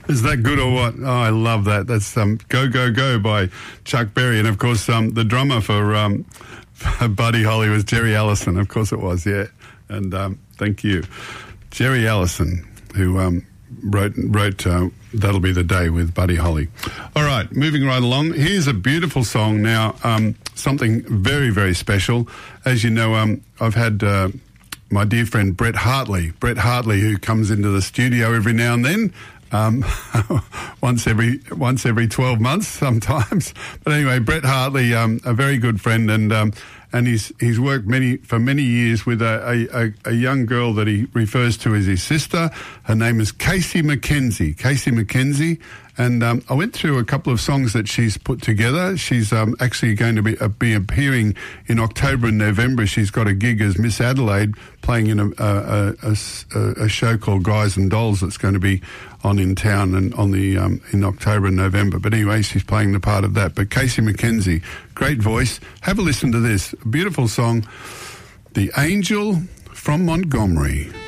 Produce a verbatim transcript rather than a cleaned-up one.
Is that good or what? Oh, I love that. That's um, Go, Go, Go by Chuck Berry. And, of course, um, the drummer for, um, for Buddy Holly was Jerry Allison. Of course it was, yeah. And um, thank you. Jerry Allison, who um, wrote, wrote uh, That'll Be the Day with Buddy Holly. All right, moving right along. Here's a beautiful song now, um, something very, very special. As you know, um, I've had... Uh, my dear friend Brett Hartley, Brett Hartley, who comes into the studio every now and then, um, once every once every twelve months sometimes. But anyway, Brett Hartley, um, a very good friend, and um, and he's he's worked many for many years with a, a, a young girl that he refers to as his sister. Her name is Casey McKenzie. Casey McKenzie. And um, I went through a couple of songs that she's put together. She's um, actually going to be, uh, be appearing in October and November. She's got a gig as Miss Adelaide, playing in a, a, a, a show called Guys and Dolls that's going to be on in town and on the um, in October and November. But anyway, she's playing the part of that. But Casey McKenzie, great voice. Have a listen to this. A beautiful song, The Angel from Montgomery.